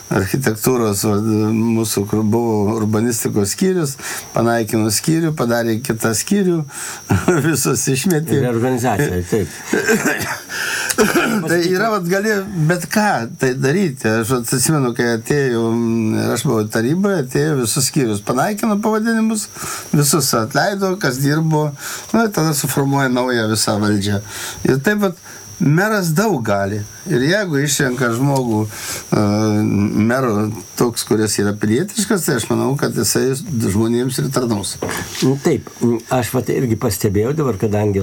architektūros, mūsų, kur buvo urbanistikos skyrius, panaikino skyrių, padarė kitą skyrių, visus išmetė. Reorganizacija, taip. Tai yra, gali bet ką tai daryti. Aš atsimenu, kai atėjau, aš buvau taryboje, atėjo visus skyrius, panaikino pavadinimus, visus atleido, kas dirbo, tada suformuoja naują visą valdžią. Ir taip pat meras daug gali. Ir jeigu išrenka žmogų mero toks, kuris yra pilietiškas, tai aš manau, kad jisai žmonėms ir tarnaus. Taip, aš irgi pastebėjau dabar, kadangi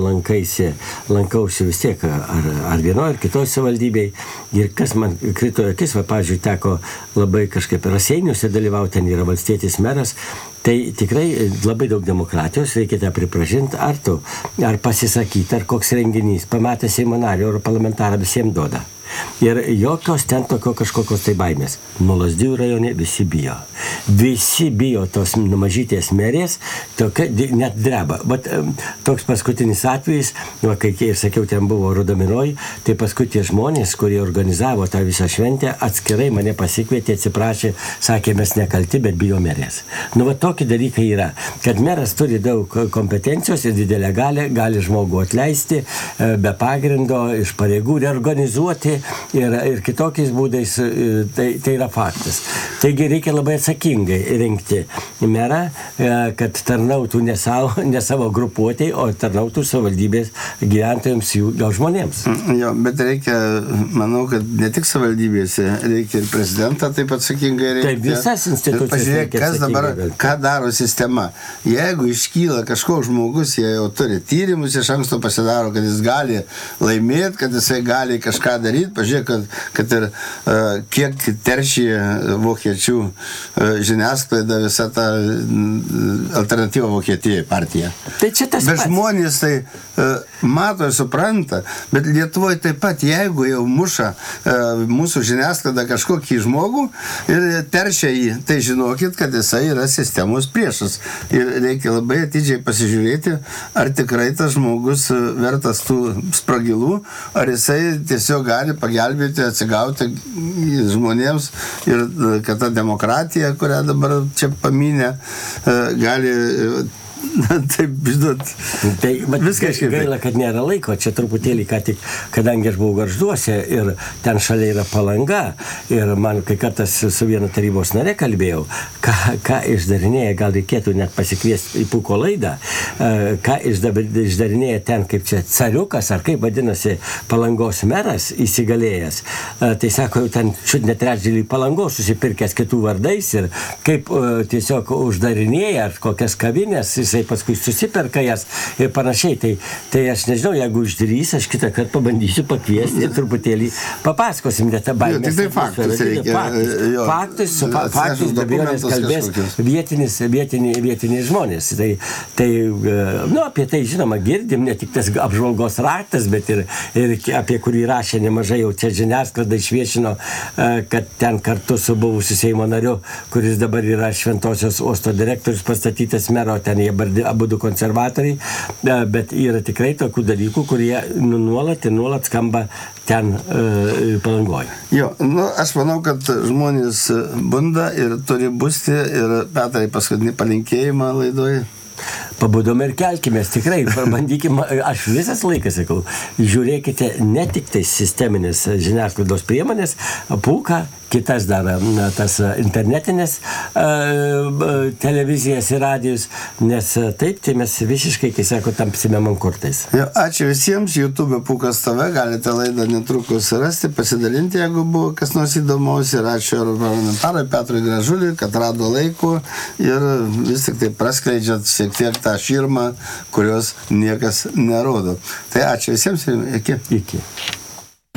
lankausi vis tiek ar vienoje, ar kitoje savivaldybėje. Ir kas man krito akis, pavyzdžiui, teko labai kažkaip Raseiniuose dalyvauti, ten yra valstietis meras. Tai tikrai labai daug demokratijos, reikia tą pripažinti, ar pasisakyti, ar koks renginys, pamatę Seimo nario, ar parlamentarą visiems duoda. Ir jokios ten tokio kažkokios tai baimės. Nuo Lazdijų rajone visi bijo. Visi bijo tos mažytės merės, net dreba. Bet toks paskutinis atvejis, kai ir sakiau, ten buvo Rudomiroj, tai paskui tie žmonės, kurie organizavo tą visą šventę, atskirai mane pasikvietė, atsiprašė, sakė, mes nekalti, bet bijo merės. Tokie dalykai yra, kad meras turi daug kompetencijos ir didelę galią, gali žmogų atleisti be pagrindo, iš pareigų reorganizuoti ir kitokiais būdais, tai yra faktas. Taigi reikia labai atsakingai rinkti merą, kad tarnautų ne savo grupuotei, o tarnautų savivaldybės gyventojams, jų gal žmonėms. Jo, bet reikia, manau, kad ne tik savivaldybėse, reikia ir prezidentą taip atsakingai rinkti. Taip, visas institucijas. Pažiūrėk, kas dabar, ką daro sistema. Jeigu iškyla kažkoks žmogus, jie jau turi tyrimus, iš anksto pasidaro, kad jis gali laimėti, kad jisai gali kažką daryti. Pažiūrėk, kad ir kiek teršia vokiečių žiniasklaida visą tą alternatyvą Vokietijai partiją. Tai čia tas bet žmonės tai mato ir supranta, bet Lietuvoje taip pat, jeigu jau muša mūsų žiniasklaida kažkokį žmogų ir teršia jį, tai žinokit, kad jisai yra sistemos priešas. Ir reikia labai atidžiai pasižiūrėti, ar tikrai tas žmogus vertas tų spragilų, ar jisai tiesiog gali pagelbėti, atsigauti žmonėms ir kad ta demokratija, kurią dabar čia paminė, gali taip, žinot, viskas gaila, kad nėra laiko. Čia truputėlį, kadangi aš buvau Gargžduose ir ten šalia yra Palanga ir man kai kartas su viena tarybos nare kalbėjau, ką išdarinėja, gal reikėtų net pasikviesti į Pūko laidą, ką išdarinėja ten, kaip čia cariukas, ar kaip vadinasi Palangos meras įsigalėjęs. Tai sako, jau ten net trečdėlį Palangos susipirkęs kitų vardais ir kaip tiesiog uždarinėja ar kokias kavinės, jisai paskui susiperka jas ir panašiai. Tai aš nežinau, jeigu išdrys, aš kitą kartą pabandysiu pakviesti ir truputėlį papasakosim, net tą baimę. Tik tai faktus reikia. Faktus be abejonės kalbės vietiniai žmonės. Tai apie tai, žinoma, girdim, ne tik tas apžvalgos raktas, bet ir apie kurį rašė nemažai jau čia žiniasklaida išviešino, kad ten kartu su buvusiu Seimo nariu, kuris dabar yra Šventosios uosto direktorius pastatytas mero, ten jie abu du konservatoriai, bet yra tikrai tokių dalykų, kurie nuolat skamba ten Palangoje. Jo, aš manau, kad žmonės bunda ir turi busti ir Petrai paskutinį palinkėjimą laidoje. Pabudome ir kelkimės, tikrai, bandykime, aš visas laikas sakau, žiūrėkite ne tik tai sisteminės žiniasklaidos priemonės, Pūką, kitas dar tas internetinės televizijas ir radijus, nes taip, tai mes visiškai, kai sako, tampsime mankurtais. Jo, ačiū visiems, YouTube Pūkas TV, galite laidą netrukus rasti, pasidalinti, jeigu buvo kas nors įdomaus, ir ačiū parlamentarui Petrui Gražuliui, kad rado laiko ir vis tik tai praskleidžiat šiek tiek tą širmą, kurios niekas nerodo. Tai ačiū visiems ir iki.